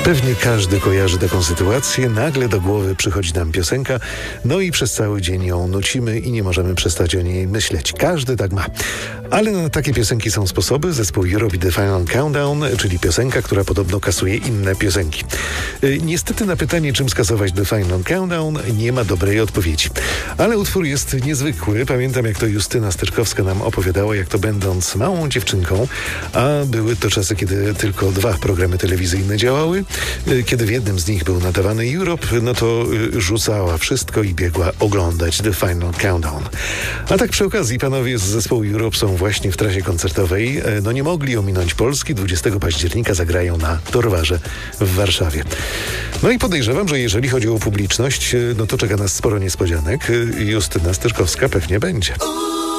Pewnie każdy kojarzy taką sytuację. Nagle do głowy przychodzi nam piosenka, no i przez cały dzień ją nucimy i nie możemy przestać o niej myśleć. Każdy tak ma. Ale na takie piosenki są sposoby. Zespół Europe The Final Countdown, czyli piosenka, która podobno kasuje inne piosenki. Niestety na pytanie, czym skasować The Final Countdown, nie ma dobrej odpowiedzi. Ale utwór jest niezwykły. Pamiętam, jak to Justyna Styczkowska nam opowiadała, jak to będąc małą dziewczynką, a były to czasy, kiedy tylko 2 programy telewizyjne działały, kiedy w jednym z nich był nadawany Europe, no to rzucała wszystko i biegła oglądać The Final Countdown. A tak przy okazji panowie z zespołu Europe są właśnie w trasie koncertowej. No nie mogli ominąć Polski. 20 października zagrają na Torwarze w Warszawie. No i podejrzewam, że jeżeli chodzi o publiczność, no to czeka nas sporo niespodzianek. Justyna Styczkowska pewnie będzie.